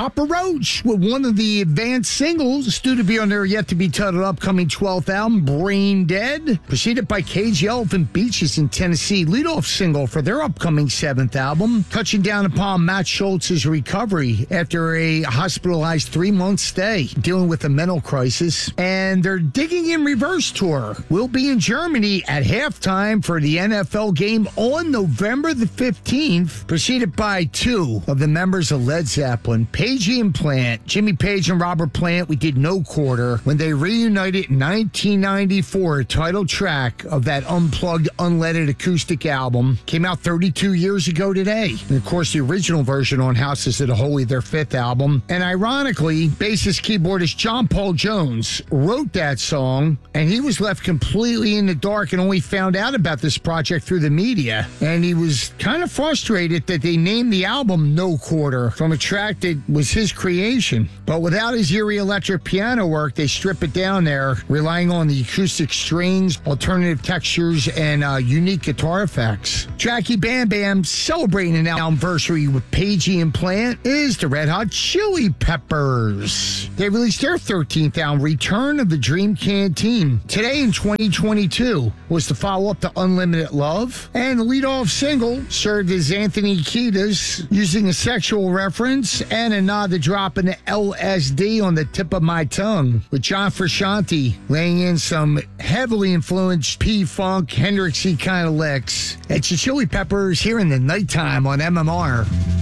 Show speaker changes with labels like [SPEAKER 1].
[SPEAKER 1] Papa Roach with one of the advanced singles, due to be on their yet-to-be-titled upcoming 12th album, Brain Dead. Preceded by Cage Elephant Beaches in Tennessee, leadoff single for their upcoming 7th album, touching down upon Matt Schultz's recovery after a hospitalized 3-month stay, dealing with a mental crisis. And their Digging in Reverse tour will be in Germany at halftime for the NFL game on November the 15th, preceded by 2 of the members of Led Zeppelin, Page and Plant. Jimmy Page and Robert Plant, We Did No Quarter, when they reunited in 1994, title track of that unplugged, unleaded acoustic album, came out 32 years ago today. And of course, the original version on Houses of the Holy, their 5th album. And ironically, bassist keyboardist John Paul Jones wrote that song, and he was left completely in the dark and only found out about this project through the media. And he was kind of frustrated that they named the album No Quarter from a track that was his creation. But without his eerie electric piano work, they strip it down there, relying on the acoustic strings, alternative textures, and unique guitar effects. Jackie Bam Bam, celebrating an anniversary with Pagey and Plant, is the Red Hot Chili Peppers. They released their 13th album, Return of the Dream Canteen. Today in 2022 was the follow-up to Unlimited Love, and the lead-off single served as Anthony Kiedis, using a sexual reference and a nod to dropping the LSD on the tip of my tongue, with John Frusciante laying in some heavily influenced P-Funk, Hendrixy kind of licks. It's the Chili Peppers here in the nighttime on MMR.